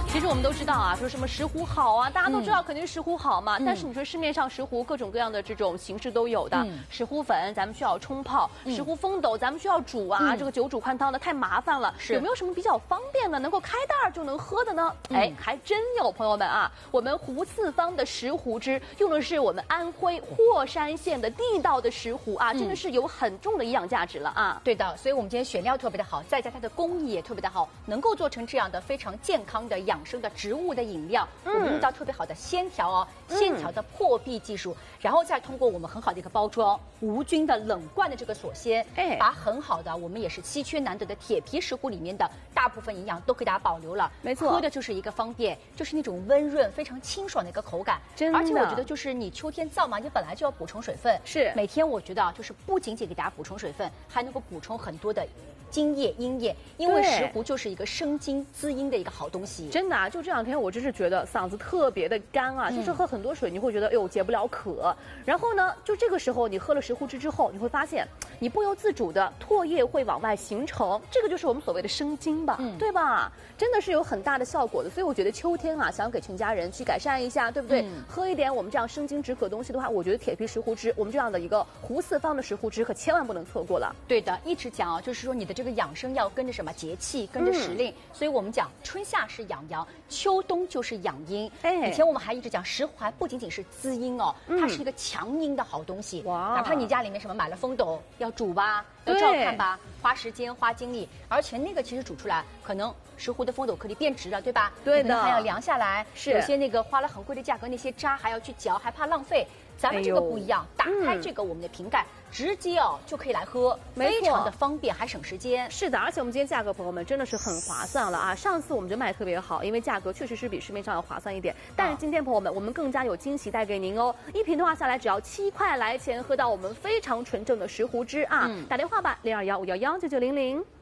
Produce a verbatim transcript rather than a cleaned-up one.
其实我们都知道啊，说什么石斛好啊，大家都知道肯定是石斛好嘛。嗯、但是你说市面上石斛各种各样的这种形式都有的，嗯、石斛粉咱们需要冲泡，嗯、石斛风斗咱们需要煮啊，嗯、这个久煮换汤的太麻烦了。有没有什么比较方便的，能够开袋就能喝的呢？嗯、哎，还真有，朋友们啊，我们胡四方的石斛汁用的是我们安徽霍山县的地道的石斛啊，真的是有很重的营养价值了啊。 对的，所以我们今天选料特别的好，再加它的工艺也特别的好，能够做成这样的非常健康的养生的植物的饮料。嗯、我们用到特别好的鲜条哦，鲜条的破壁技术，嗯、然后再通过我们很好的一个包装，无菌的冷罐的这个锁鲜，哎，把很好的我们也是稀缺难得的铁皮石斛里面的大部分营养都给大家保留了。 没错， 喝的就是一个方便，就是那种温润、非常清爽的一个口感。真的，而且我觉得就是你秋天燥嘛，你本来就要补充水分，是每天我觉得啊，就是不仅仅给大家补充水分，还能够补充很多的津液、阴液，因为石斛就是一个生津滋阴的一个好东西。 真的啊，就这两天我真是觉得嗓子特别的干啊，嗯、就是喝很多水你会觉得哎呦解不了渴。然后呢，就这个时候你喝了石斛汁之后，你会发现你不由自主的唾液会往外形成，这个就是我们所谓的生津吧，嗯、对吧？真的是有很大的效果的。所以我觉得秋天啊，想要给全家人去改善一下，对不对？嗯、喝一点我们这样生津止渴的东西的话，我觉得铁皮石斛汁，我们这样的一个胡四方的石斛汁可千万不能错过了。 对的，一直讲啊，就是说你的这个养生要跟着什么节气，跟着时令，嗯、所以我们讲春夏是养阳，秋冬就是养阴。哎，以前我们还一直讲石斛还不仅仅是滋阴哦，嗯、它是一个强阴的好东西。哇，哪怕你家里面什么买了风斗，要煮吧，要照看吧，花时间花精力，而且那个其实煮出来可能石斛的风斗颗粒变直了，对吧？ 对的， 还要凉下来，是有些那个花了很贵的价格，那些渣还要去嚼，还怕浪费。咱们这个不一样，哎、打开这个我们的瓶盖，嗯、直接哦就可以来喝，非常的方便，还省时间。 是的，而且我们今天价格，朋友们真的是很划算了啊！上次我们就卖特别好，因为价格确实是比市面上要划算一点。但是今天朋友们，我们更加有惊喜带给您哦！一瓶的话下来只要七块来钱，喝到我们非常纯正的石斛汁啊！嗯、打电话吧，零二幺五幺幺九九零零。